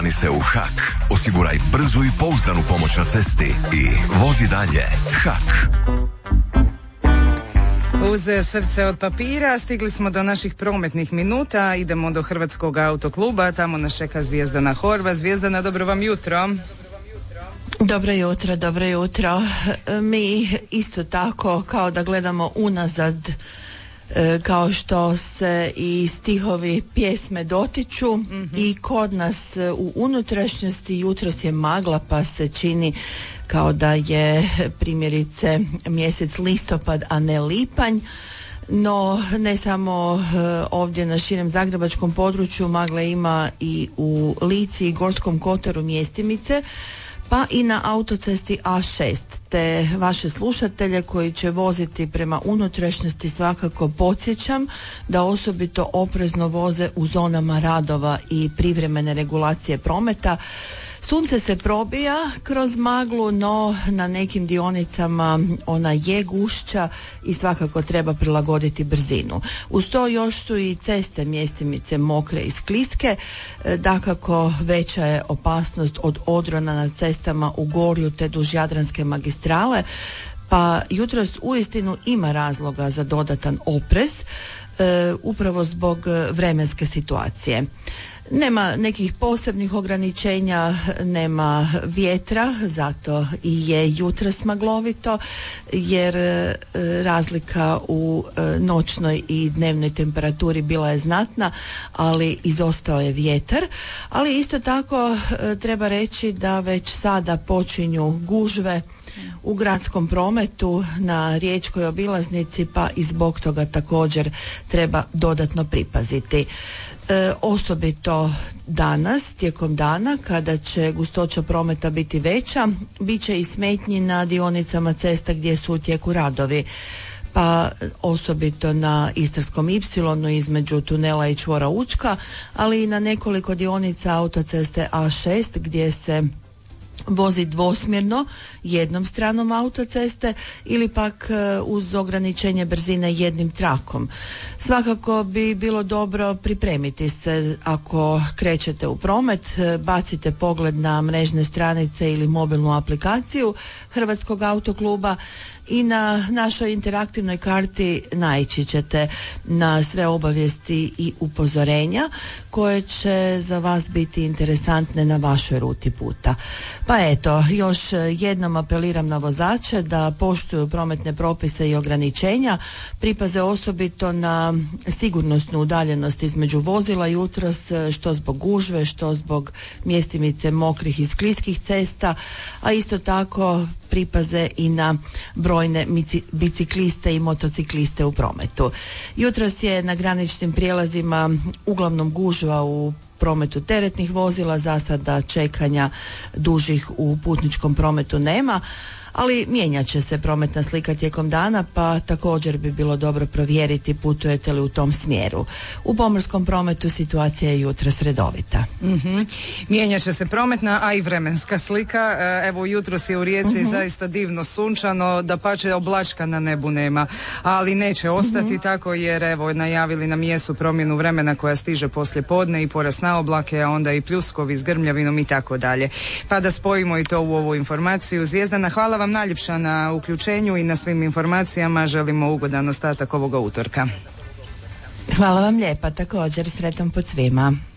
Učlani se u HAK, osiguraj brzu i pouzdanu pomoć na cesti i vozi dalje. HAK. Uz srce od papira stigli smo do naših prometnih minuta, idemo do Hrvatskog autokluba, tamo nas čeka Zvijezdana Horva. Zvijezdana, dobro vam jutro. Dobro jutro. Mi isto tako kao da gledamo unazad, kao što se i stihovi pjesme dotiču, i kod nas u unutrašnjosti jutros je magla, pa se čini kao da je primjerice mjesec listopad, a ne lipanj. No, ne samo ovdje na širem zagrebačkom području, magle ima i u Lici i Gorskom kotaru, Mjestimice, pa i na autocesti A6. Te vaše slušatelje koji će voziti prema unutrašnjosti svakako podsjećam da osobito oprezno voze u zonama radova i privremene regulacije prometa. Sunce se probija kroz maglu, no na nekim dionicama ona je gušća i svakako treba prilagoditi brzinu. Uz to još su i ceste Mjestimice mokre i skliske, dakako veća je opasnost od odrona na cestama u Gorju te duž Jadranske magistrale, pa jutros uistinu ima razloga za dodatan oprez, upravo zbog vremenske situacije. Nema nekih posebnih ograničenja, nema vjetra, zato i je jutros maglovito, jer razlika u noćnoj i dnevnoj temperaturi bila je znatna, ali izostao je vjetar. Ali isto tako treba reći da već sada počinju gužve u gradskom prometu na riječkoj obilaznici, pa i zbog toga također treba dodatno pripaziti. Osobito danas, tijekom dana, kada će gustoća prometa biti veća, bit će i smetnji na dionicama cesta gdje su u tijeku radovi, pa osobito na Istarskom Ipsilonu između tunela i čvora Učka, ali i na nekoliko dionica autoceste A6 gdje se vozi dvosmjerno jednom stranom autoceste ili pak uz ograničenje brzine jednim trakom. Svakako bi bilo dobro pripremiti se ako krećete u promet, bacite pogled na mrežne stranice ili mobilnu aplikaciju Hrvatskog autokluba i na našoj interaktivnoj karti naići ćete na sve obavijesti i upozorenja koje će za vas biti interesantne na vašoj ruti puta. Pa eto, još jednom apeliram na vozače da poštuju prometne propise i ograničenja, pripaze osobito na sigurnosnu udaljenost između vozila jutros, što zbog gužve, što zbog Mjestimice mokrih i skliskih cesta, a isto tako pripaze i na brojne bicikliste i motocikliste u prometu. Jutros je na graničnim prijelazima uglavnom gužva u prometu teretnih vozila, za sada čekanja dužih u putničkom prometu nema, ali mijenjat će se prometna slika tijekom dana, pa također bi bilo dobro provjeriti putujete li u tom smjeru. U pomorskom prometu situacija je jutros redovita. Mijenjat će se prometna, a i vremenska slika. Evo, jutros je u Rijeci zaista divno sunčano, dapače oblačka na nebu nema, ali neće ostati tako, jer evo najavili nam jesu promjenu vremena koja stiže poslije podne i porast na oblake, a onda i pljuskovi s grmljavinom i tako dalje. Pa da spojimo i to u ovu informaciju. Zvijezdana, hvala vam najljepša na uključenju i na svim informacijama. Želimo ugodan ostatak ovoga utorka. Hvala vam lijepa, također sretan put svima.